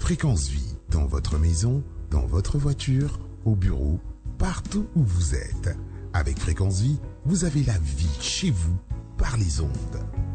Fréquence Vie, dans votre maison, dans votre voiture, au bureau, partout où vous êtes. Avec Fréquence Vie, vous avez la vie chez vous par les ondes.